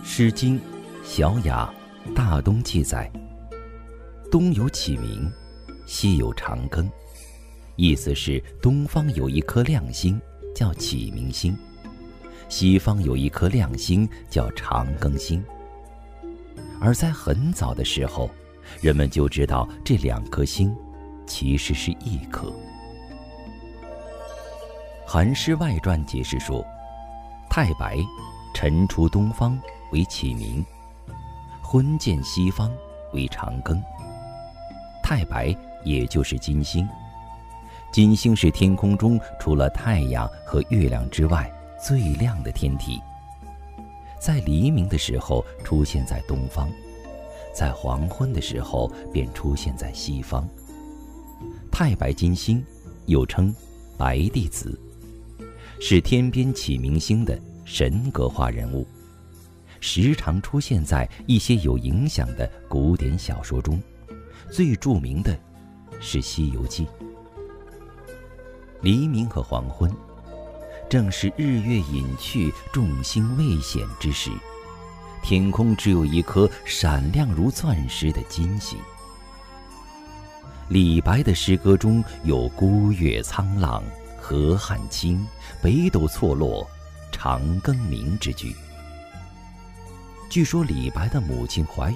诗经·小雅·大东记载：东有启明，西有长庚。意思是东方有一颗亮星叫启明星，西方有一颗亮星叫长庚星。而在很早的时候，人们就知道这两颗星其实是一颗。《韩诗外传》解释说，太白晨出东方为启明，昏见西方为长庚。太白也就是金星，金星是天空中除了太阳和月亮之外最亮的天体，在黎明的时候出现在东方，在黄昏的时候便出现在西方。太白金星又称白帝子，是天边启明星的神格化人物，时常出现在一些有影响的古典小说中，最著名的是《西游记》。黎明和黄昏正是日月隐去，众星未显之时，天空只有一颗闪亮如钻石的金星。李白的诗歌中有孤月苍朗，河汉清，北斗错落，长庚明之句。据说李白的母亲怀